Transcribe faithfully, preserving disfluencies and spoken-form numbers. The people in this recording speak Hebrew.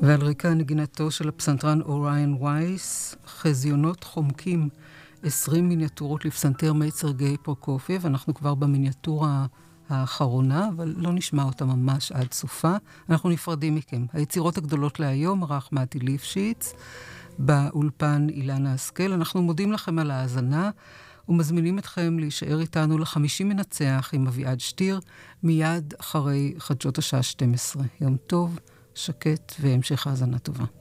ועל רקע נגינתו של הפסנתרן אוריין וייס, חזיונות חומקים, עשרים מיניאטורות לפסנתר מאת סרגי פרוקופייב. אנחנו כבר במיניאטורה האחרונה, אבל לא נשמע אותה ממש עד סופה. אנחנו נפרדים מכם. היצירות הגדולות להיום, ערך מתי ליפשיץ, באולפן אילנה השכל. אנחנו מודים לכם על ההאזנה, ומזמינים אתכם להישאר איתנו לחמישים מנצח עם אביעד שטיר, מיד אחרי חדשות השעה שתים עשרה. יום טוב, שקט והמשך האזנה טובה.